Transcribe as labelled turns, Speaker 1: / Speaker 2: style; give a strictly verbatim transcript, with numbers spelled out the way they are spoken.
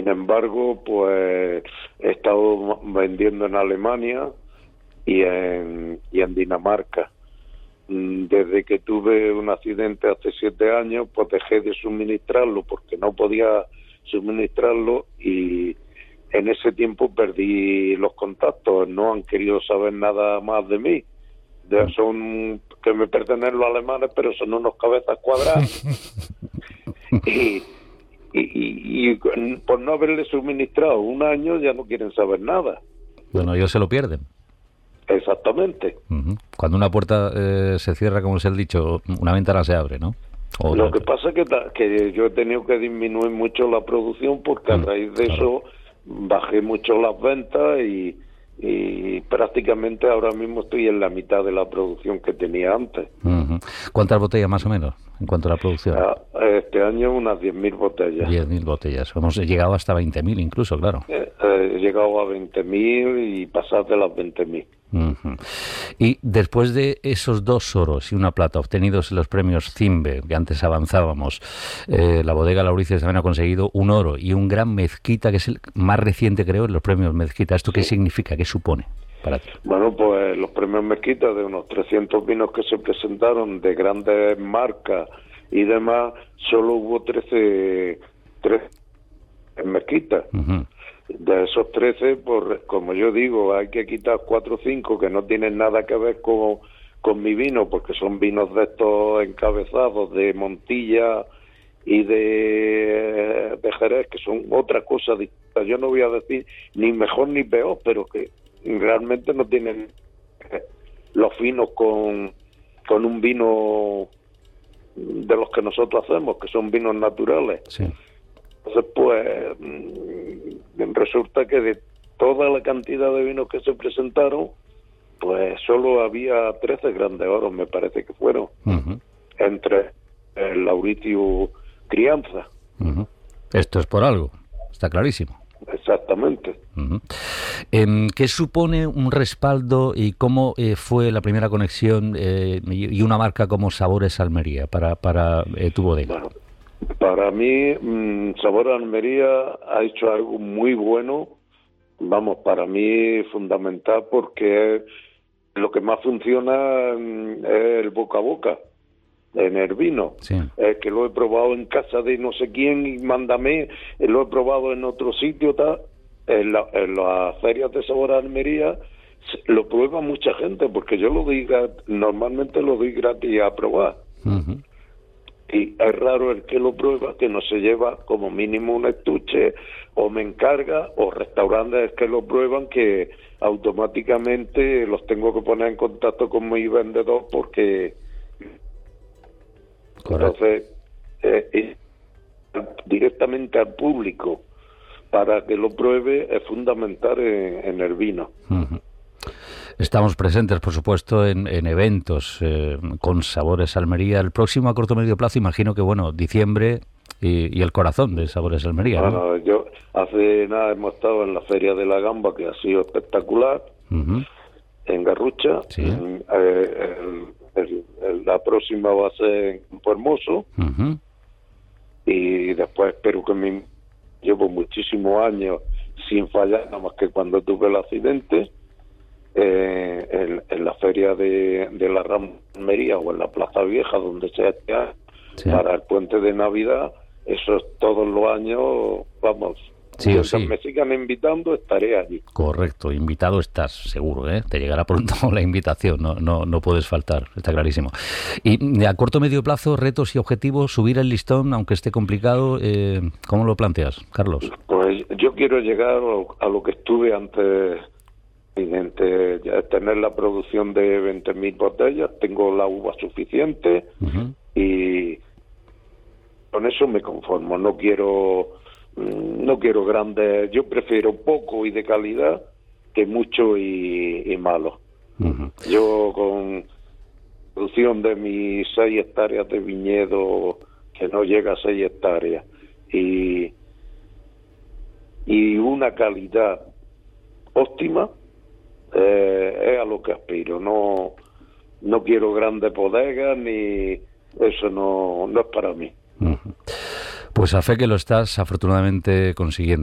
Speaker 1: Sin embargo, pues he estado vendiendo en Alemania y en, y en Dinamarca. Desde que tuve un accidente hace siete años, pues dejé de suministrarlo porque no podía suministrarlo y en ese tiempo perdí los contactos. No han querido saber nada más de mí. De, son que me pertenecen los alemanes, pero son unos cabezas cuadradas. y, y, y, y por no haberle suministrado un año ya no quieren saber nada.
Speaker 2: Bueno, ellos se lo pierden.
Speaker 1: Exactamente.
Speaker 2: Uh-huh. Cuando una puerta eh, se cierra, como se ha dicho, una ventana se abre, ¿no? O
Speaker 1: Lo
Speaker 2: la...
Speaker 1: que pasa es que, que yo he tenido que disminuir mucho la producción porque a raíz de
Speaker 2: claro.
Speaker 1: eso bajé mucho las ventas y, y prácticamente ahora mismo estoy en la mitad de la producción que tenía antes.
Speaker 2: Uh-huh. ¿Cuántas botellas más o menos en cuanto a la producción?
Speaker 1: Este año unas diez mil botellas.
Speaker 2: diez mil botellas. Hemos llegado hasta veinte mil incluso, claro.
Speaker 1: Eh, eh, he llegado a veinte mil y pasar de las veinte mil.
Speaker 2: Uh-huh. Y después de esos dos oros y una plata obtenidos en los premios Cimbe, que antes avanzábamos, eh, la bodega Laurices también ha conseguido un oro y un gran mezquita, que es el más reciente, creo, en los premios Mezquita. ¿Esto sí. qué significa? ¿Qué supone para ti?
Speaker 1: Bueno, pues los premios Mezquita, de unos trescientos vinos que se presentaron de grandes marcas y demás, solo hubo trece, trece en Mezquita. Uh-huh. De esos trece, pues, como yo digo, hay que quitar cuatro o cinco que no tienen nada que ver con, con mi vino, porque son vinos de estos encabezados, de Montilla y de, de Jerez, que son otra cosa distinta. Yo no voy a decir ni mejor ni peor, pero que realmente no tienen los finos con, con un vino de los que nosotros hacemos, que son vinos naturales.
Speaker 2: Sí.
Speaker 1: Entonces, pues, resulta que de toda la cantidad de vinos que se presentaron, pues solo había trece grandes oros, me parece que fueron, uh-huh. entre el Lauritiu Crianza.
Speaker 2: Uh-huh. Esto es por algo, está clarísimo.
Speaker 1: Exactamente.
Speaker 2: Uh-huh. Eh, ¿Qué supone un respaldo y cómo eh, fue la primera conexión eh, y una marca como Sabores Almería para, para eh, tu bodega?
Speaker 1: Bueno, para mí, mmm, Sabor Almería ha hecho algo muy bueno, vamos, para mí fundamental, porque lo que más funciona es el boca a boca en el vino.
Speaker 2: Sí.
Speaker 1: Eh, que lo he probado en casa de no sé quién y mándame, eh, lo he probado en otro sitio, tal, en, la, en las ferias de Sabor Almería lo prueba mucha gente, porque yo lo doy, normalmente lo doy gratis a probar.
Speaker 2: Uh-huh.
Speaker 1: Y es raro el que lo prueba que no se lleva como mínimo un estuche o me encarga, o restaurantes que lo prueban que automáticamente los tengo que poner en contacto con mi vendedor porque
Speaker 2: Correcto.
Speaker 1: Entonces eh, eh, directamente al público para que lo pruebe es fundamental en, en el vino.
Speaker 2: Uh-huh. Estamos presentes, por supuesto, en, en eventos eh, con Sabores Almería. El próximo a corto medio plazo, imagino que, bueno, diciembre y, y el corazón de Sabores Almería, ¿no?
Speaker 1: Bueno, yo hace nada hemos estado en la Feria de la Gamba, que ha sido espectacular, uh-huh. en Garrucha.
Speaker 2: Sí.
Speaker 1: Eh, el, el, el, la próxima va a ser en Campo Hermoso.
Speaker 2: Uh-huh.
Speaker 1: Y después espero que me... Llevo muchísimos años sin fallar, nada más que cuando tuve el accidente. Eh, en, en la feria de, de la Almería o en la Plaza Vieja, donde sea este año, sí. para el puente de Navidad, eso es todos los años, vamos,
Speaker 2: sí,
Speaker 1: mientras
Speaker 2: sí.
Speaker 1: me sigan invitando, estaré allí.
Speaker 2: Correcto, invitado estás, seguro, ¿eh? Te llegará pronto la invitación, no, no, no puedes faltar, está clarísimo. Y a corto medio plazo, retos y objetivos, subir el listón, aunque esté complicado, eh, ¿cómo lo planteas, Carlos?
Speaker 1: Pues yo quiero llegar a lo que estuve antes... Ya tener la producción de veinte mil botellas, tengo la uva suficiente, uh-huh. y con eso me conformo. No quiero no quiero grandes, yo prefiero poco y de calidad que mucho y, y malo. Uh-huh. Yo con producción de mis seis hectáreas de viñedo, que no llega a seis hectáreas, y y una calidad óptima, Eh, es a lo que aspiro. No no quiero grandes bodegas, ni eso no, no es para mí.
Speaker 2: Uh-huh. Pues a fe que lo estás afortunadamente consiguiendo.